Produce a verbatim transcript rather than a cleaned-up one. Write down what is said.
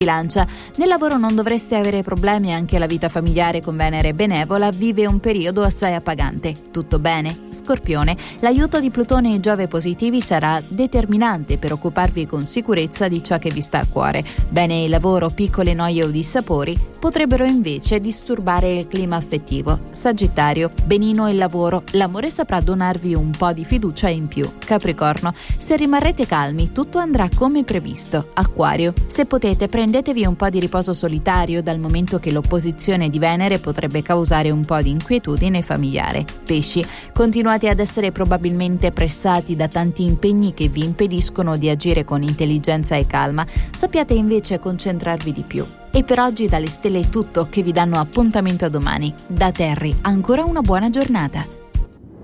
Bilancia. Nel lavoro non dovreste avere problemi, anche la vita familiare con Venere benevola vive un periodo assai appagante. Tutto bene? Scorpione. L'aiuto di Plutone e Giove positivi sarà determinante per occuparvi con sicurezza di ciò che vi sta a cuore. Bene il lavoro, piccole noie o dissapori potrebbero invece disturbare il clima affettivo. Sagittario. Benino il lavoro, l'amore saprà donarvi un po' di fiducia in più. Capricorno. Se rimarrete calmi, tutto andrà come previsto. Acquario. Se potete, prendetevi un po' di riposo solitario, dal momento che l'opposizione di Venere potrebbe causare un po' di inquietudine familiare. Pesci. Continuate ad essere probabilmente pressati da tanti impegni che vi impediscono di agire con intelligenza e calma. Sappiate invece concentrarvi di più. E per oggi dalle stelle è tutto, che vi danno appuntamento a domani. Da Terry, ancora una buona giornata.